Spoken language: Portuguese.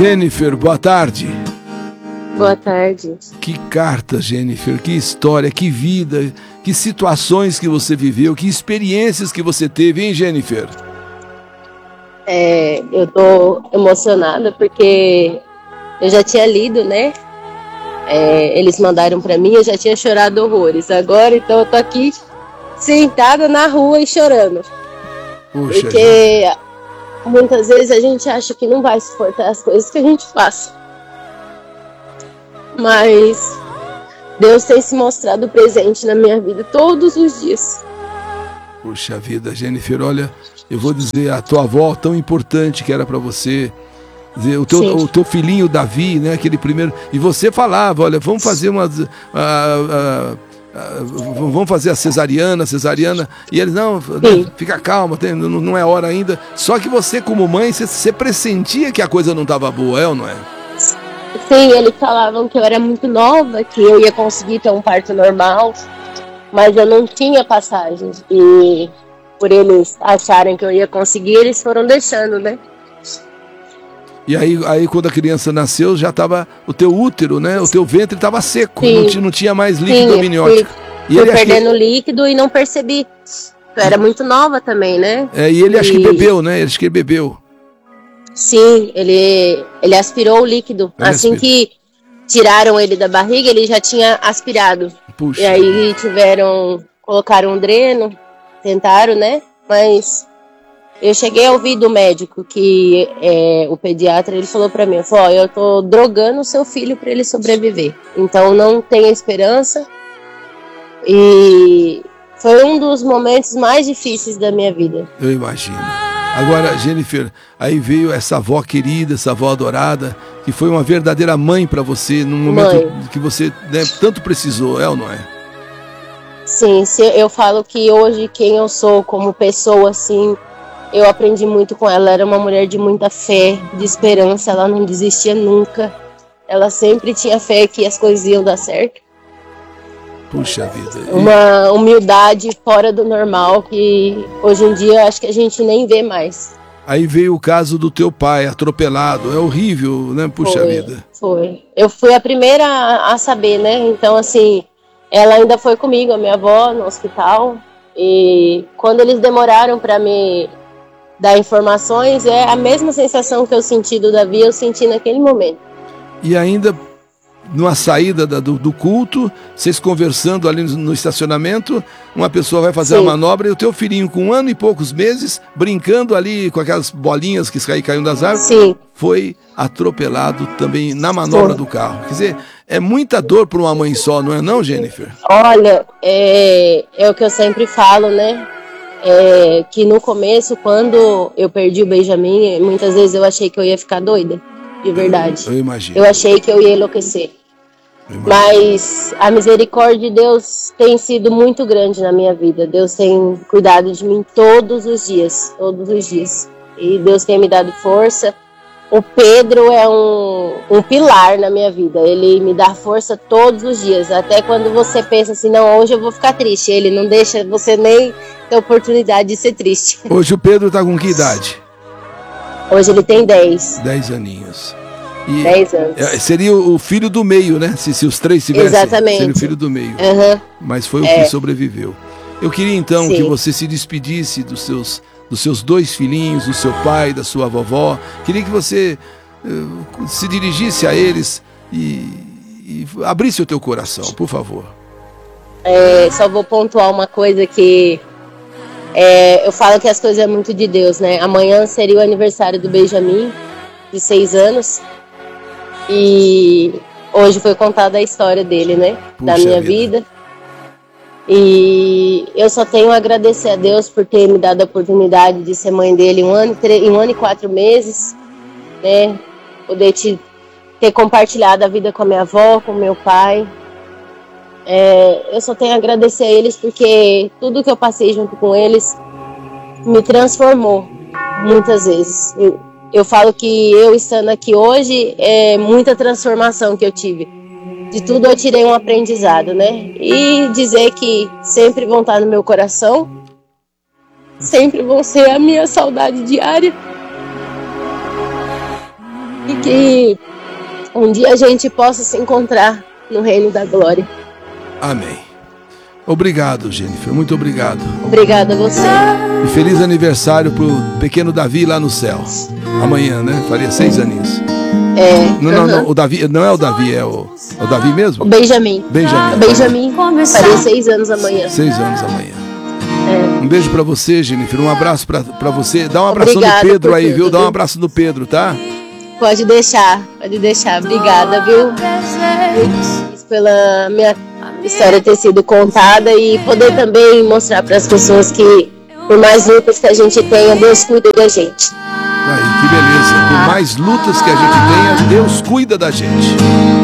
Jennifer, boa tarde. Boa tarde. Que carta, Jennifer, que história, que vida, que situações que você viveu, que experiências que você teve, hein, Jennifer? Eu tô emocionada porque eu já tinha lido, né? Eles mandaram pra mim, eu já tinha chorado horrores. Agora, então, eu tô aqui sentada na rua e chorando. Puxa, porque muitas vezes a gente acha que não vai suportar as coisas que a gente passa. Mas Deus tem se mostrado presente na minha vida todos os dias. Puxa vida, Jennifer, olha, eu vou dizer, a tua avó tão importante que era pra você, dizer, o teu filhinho Davi, né, aquele primeiro, e você falava, olha, vamos fazer vamos fazer a cesariana, e eles, não, fica calma, não é hora ainda. Só que você, como mãe, você pressentia que a coisa não estava boa, ou não é? Sim, eles falavam que eu era muito nova, que eu ia conseguir ter um parto normal, mas eu não tinha passagens. E por eles acharem que eu ia conseguir, eles foram deixando, né? E aí quando a criança nasceu, já estava o teu útero, né? O teu ventre estava seco, não tinha mais líquido amniótico. Fui perdendo líquido e não percebi. Eu era muito nova também, né? E ele acho que bebeu, né? Acho que ele bebeu. Sim, ele aspirou o líquido. Assim que tiraram ele da barriga, ele já tinha aspirado. Puxa. E aí colocaram um dreno, tentaram, né? Mas eu cheguei a ouvir do médico que o pediatra, ele falou pra mim, eu tô drogando o seu filho pra ele sobreviver. Então não tenha esperança. E foi um dos momentos mais difíceis da minha vida. Eu imagino. Agora, Jennifer, aí veio essa avó querida, essa avó adorada, que foi uma verdadeira mãe para você, num momento que você, né, tanto precisou, ou não é? Sim, eu falo que hoje quem eu sou como pessoa, assim, eu aprendi muito com ela. Ela era uma mulher de muita fé, de esperança, ela não desistia nunca. Ela sempre tinha fé que as coisas iam dar certo. Puxa vida. Uma humildade fora do normal que hoje em dia acho que a gente nem vê mais. Aí veio o caso do teu pai atropelado, é horrível, né? Puxa vida. Foi. Eu fui a primeira a saber, né? Então, assim, ela ainda foi comigo, a minha avó, no hospital. E quando eles demoraram para me dar informações, é a mesma sensação que eu senti do Davi, eu senti naquele momento. E ainda numa saída do culto, vocês conversando ali no estacionamento, uma pessoa vai fazer a manobra e o teu filhinho com 1 ano e poucos meses, brincando ali com aquelas bolinhas que caíram das árvores, foi atropelado também na manobra do carro. Quer dizer, é muita dor para uma mãe só, não é não, Jennifer? Olha, é o que eu sempre falo, né? Que no começo, quando eu perdi o Benjamin, muitas vezes eu achei que eu ia ficar doida, de verdade. Eu imagino. Eu achei que eu ia enlouquecer. Mas a misericórdia de Deus tem sido muito grande na minha vida. Deus tem cuidado de mim todos os dias. E Deus tem me dado força. O Pedro é um pilar na minha vida. Ele me dá força todos os dias. Até quando você pensa assim, não, hoje eu vou ficar triste. Ele não deixa você nem ter oportunidade de ser triste. Hoje o Pedro tá com que idade? Hoje ele tem 10. 10 aninhos. 10 anos. Seria o filho do meio, né? Se os três tivessem. Exatamente. Seria o filho do meio. Mas foi o que sobreviveu. Eu queria então que você se despedisse dos seus 2 filhinhos, do seu pai, da sua vovó. Queria que você se dirigisse a eles e abrisse o teu coração, por favor. Só vou pontuar uma coisa que eu falo que as coisas é muito de Deus, né? Amanhã seria o aniversário do Benjamin, de 6 anos. E hoje foi contada a história dele, né? Da minha vida. E eu só tenho a agradecer a Deus por ter me dado a oportunidade de ser mãe dele em 1 ano e 4 meses, né? Poder ter compartilhado a vida com a minha avó, com meu pai. Eu só tenho a agradecer a eles porque tudo que eu passei junto com eles me transformou muitas vezes. Eu falo que eu estando aqui hoje é muita transformação que eu tive. De tudo eu tirei um aprendizado, né? E dizer que sempre vão estar no meu coração, sempre vão ser a minha saudade diária. e que um dia a gente possa se encontrar no reino da glória. Amém. Obrigado, Jennifer, muito obrigado. Obrigada a você. E feliz aniversário pro pequeno Davi lá no céu. Amanhã, né? Faria 6 aninhos. Não, o Davi, não é o Davi, é o Davi mesmo? O Benjamin. Benjamin faria 6 anos amanhã. 6 anos amanhã. Um beijo pra você, Jennifer. Um abraço pra você. Dá um abraço no Pedro aí, viu? Dá um abraço no Pedro, tá? Pode deixar. Obrigada, viu? Muito pela minha história ter sido contada e poder também mostrar para as pessoas que, por mais lutas que a gente tenha, Deus cuida da gente. Aí, que beleza. Por mais lutas que a gente tenha, Deus cuida da gente.